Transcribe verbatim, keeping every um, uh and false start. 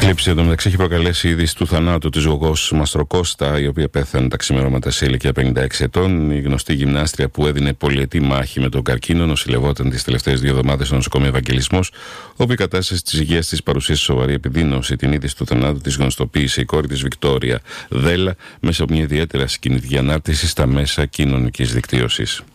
Θλίψη εντωμεταξύ έχει προκαλέσει η είδηση του θανάτου της Γογός Μαστροκώστα, η οποία πέθανε τα ξημερώματα σε ηλικία πενήντα έξι ετών. Η γνωστή γυμνάστρια που έδινε πολυετή μάχη με τον καρκίνο νοσηλευόταν τις τελευταίες δύο εβδομάδες στο νοσοκομείο Ευαγγελισμός, όπου η κατάσταση της υγείας της παρουσίασε σοβαρή επιδείνωση. Την είδηση του θανάτου της γνωστοποίησε η κόρη της Βικτόρια Δέλα μέσα από μια ιδιαίτερα συγκινητική ανάρτηση στα μέσα κοινωνικής δικτύωσης.